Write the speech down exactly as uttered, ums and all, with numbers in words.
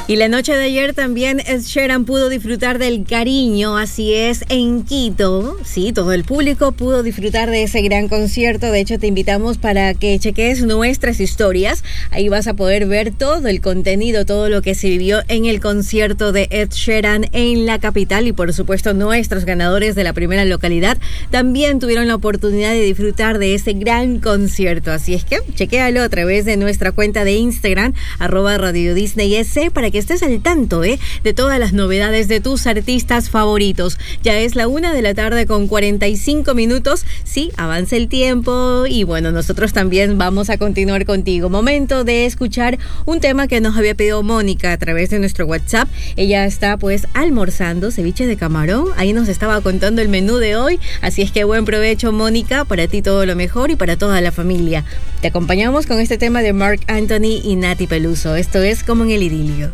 Y la noche de ayer también Ed Sheeran pudo disfrutar del cariño, así es, en Quito. Sí, todo el público pudo disfrutar de ese gran concierto. De hecho, te invitamos para que cheques nuestras historias. Ahí vas a poder ver todo el contenido, todo lo que se vivió en el concierto de Ed Sheeran en la capital. Y por supuesto, nuestros ganadores de la primera localidad también tuvieron la oportunidad de disfrutar de ese gran concierto. Así es que chequéalo a través de nuestra cuenta de Instagram, arroba Radio Disney S, para que estés al tanto ¿eh? de todas las novedades de tus artistas favoritos. Ya es la una de la tarde con cuarenta y cinco minutos. Sí, avanza el tiempo y bueno, nosotros también vamos a continuar contigo. Momento de escuchar un tema que nos había pedido Mónica a través de nuestro WhatsApp. Ella está pues almorzando ceviche de camarón. Ahí nos estaba contando el menú de hoy. Así es que buen provecho, Mónica. Para ti todo lo mejor y para toda la familia. Te acompañamos con este tema de Marc Anthony y Nati Peluso. Esto es Como en el Idilio.